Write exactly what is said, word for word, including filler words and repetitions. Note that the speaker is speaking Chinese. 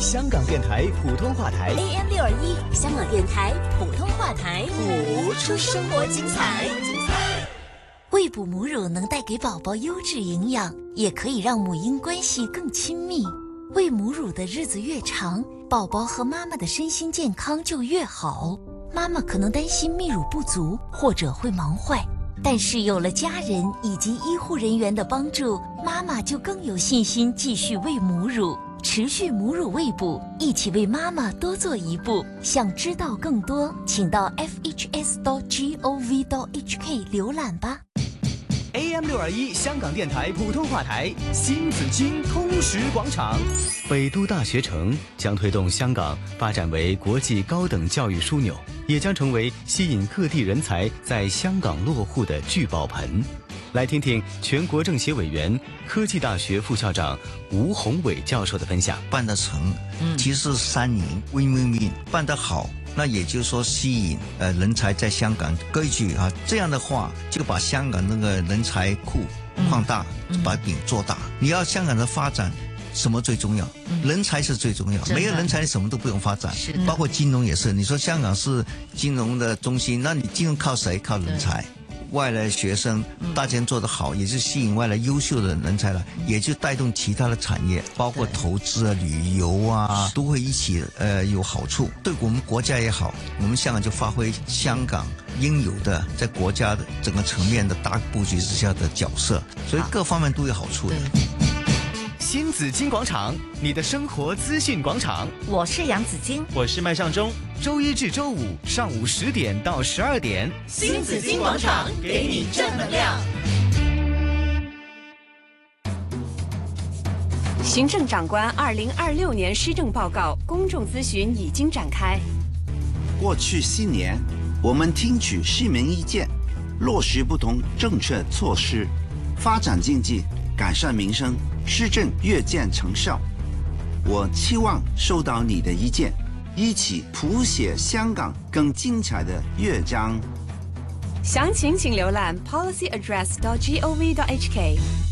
香港电台普通话台 A M 六二一，香港电台普通话台， 谱出生活精彩。 喂哺母乳能带给宝宝优质营养，也可以让母婴关系更亲密。喂母乳的日子越长，宝宝和妈妈的身心健康就越好。妈妈可能担心泌乳不足，或者会忙坏，但是有了家人以及医护人员的帮助，妈妈就更有信心继续喂母乳。持续母乳喂哺，一起为妈妈多做一步。想知道更多，请到 f h s dot gov dot h k 浏览吧。 A M 六二一香港电台普通话台新紫荆通识广场，北都大学城将推动香港发展为国际高等教育枢纽，也将成为吸引各地人才在香港落户的聚宝盆。来听听全国政协委员、科技大学副校长吴宏伟教授的分享。 办得成，其实是三赢 ，win win win， 办得好。那也就是说，吸引呃人才在香港割据啊，这样的话就把香港那个人才库放大，嗯、把饼做大。你要香港的发展，什么最重要？嗯、人才是最重要，没有人才你什么都不用发展，包括金融也是。你说香港是金融的中心，那你金融靠谁？靠人才。外来学生大家做得好，也是吸引外来优秀的人才来，也就带动其他的产业，包括投资啊、旅游啊，都会一起呃有好处。对我们国家也好，我们香港就发挥香港应有的在国家的整个层面的大布局之下的角色，所以各方面都有好处的。 新紫荆广场，你的生活资讯广场。 我是杨紫荆， 我是麦尚中。 周一至周五上午十点到十二点， 新紫荆广场给你正能量。 行政长官二零二六年施政报告公众咨询已经展开。 过去四年，我们听取市民意见，落实不同政策措施，发展经济，改善民生，施政越见成效。我期望收到你的意见，一起谱写香港更精彩的乐章。 详情请浏览 policy address dot gov dot h k。